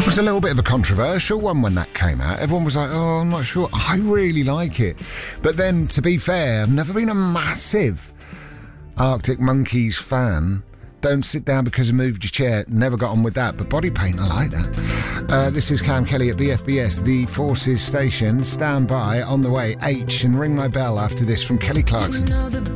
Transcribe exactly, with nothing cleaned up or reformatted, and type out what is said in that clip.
was a little bit of a controversial one when that came out. Everyone was like, oh, I'm not sure. I really like it. But then, to be fair, I've never been a massive Arctic Monkeys fan. Don't sit down because you moved your chair. Never got on with that. But Body Paint, I like that. Uh, this is Cam Kelly at B F B S, the Forces Station. Stand by, on the way, H, and ring my bell after this from Kelly Clarkson. You know the